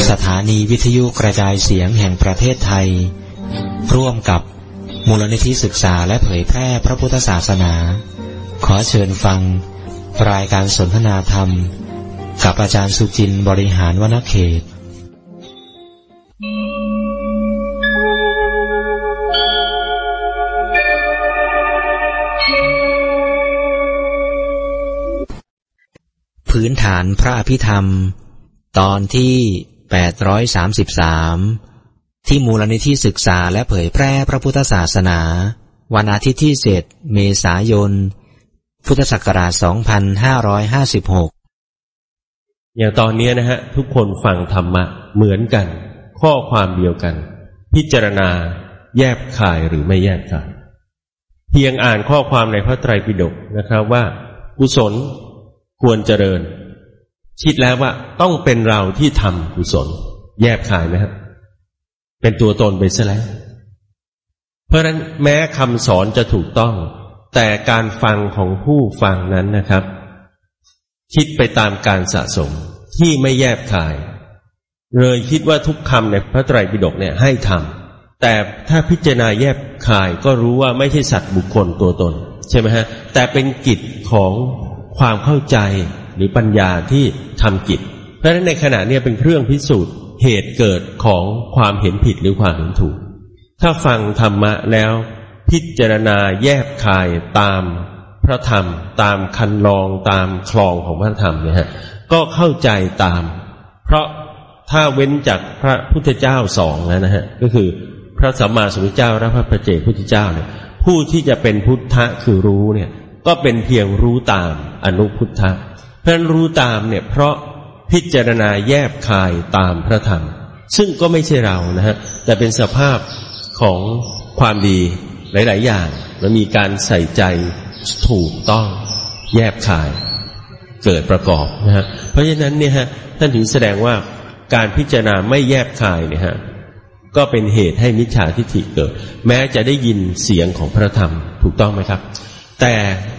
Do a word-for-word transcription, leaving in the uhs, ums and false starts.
สถานีวิทยุกระจายเสียงแห่งประเทศไทยร่วมกับมูลนิธิศึกษาและเผยแพร่พระพุทธศาสนาขอเชิญฟังรายการสนทนาธรรมกับอาจารย์สุจินต์บริหารวนเขตพื้นฐานพระอภิธรรมตอนที่แปดร้อยสามสิบสามที่มูลนิธิศึกษาและเผยแพร่พระพุทธศาสนาวันอาทิตย์ที่เจ็ดเมษายนพุทธศักราชสองพันห้าร้อยห้าสิบหกอย่างตอนนี้นะฮะทุกคนฟังธรรมะเหมือนกันข้อความเดียวกันพิจารณาแยบคายหรือไม่แยบคายเพียงอ่านข้อความในพระไตรปิฎกนะครับว่ากุศลควรเจริญคิดแล้วว่าต้องเป็นเราที่ทำกุศลแยบคายไหมครับเป็นตัวตนไปซะแล้วเพราะฉะนั้นแม้คำสอนจะถูกต้องแต่การฟังของผู้ฟังนั้นนะครับคิดไปตามการสะสมที่ไม่แยบคายเลยคิดว่าทุกคำในพระไตรปิฎกเนี่ยให้ทำแต่ถ้าพิจารณาแยบคายก็รู้ว่าไม่ใช่สัตว์บุคคลตัวตนใช่ไหมฮะแต่เป็นกิจของความเข้าใจหรือปัญญาที่ทำกิจเพราะฉะนั้นในขณะนี้เป็นเครื่องพิสูจน์เหตุเกิดของความเห็นผิดหรือความเห็นถูกถ้าฟังธรรมะแล้วพิจารณาแยบคายตามพระธรรมตามคันลองตามคลองของพระธรรมเนี่ยฮะก็เข้าใจตามเพราะถ้าเว้นจากพระพุทธเจ้าสองแล้วนะฮะก็คือพระสัมมาสัมพุทธเจ้าและพระปัจเจกพุทธเจ้าเนี่ยผู้ที่จะเป็นพุทธะคือรู้เนี่ยก็เป็นเพียงรู้ตามอนุพุทธะเพราะฉะนั้นรู้ตามเนี่ยเพราะพิจารณาแยบคายตามพระธรรมซึ่งก็ไม่ใช่เรานะฮะแต่เป็นสภาพของความดีหลายๆอย่างและมีการใส่ใจถูกต้องแยบคายเกิดประกอบนะฮะเพราะฉะนั้นเนี่ยฮะท่านถึงแสดงว่าการพิจารณาไม่แยบคายเนี่ยฮะก็เป็นเหตุให้มิจฉาทิฏฐิเกิดแม้จะได้ยินเสียงของพระธรรมถูกต้องไหมครับแต่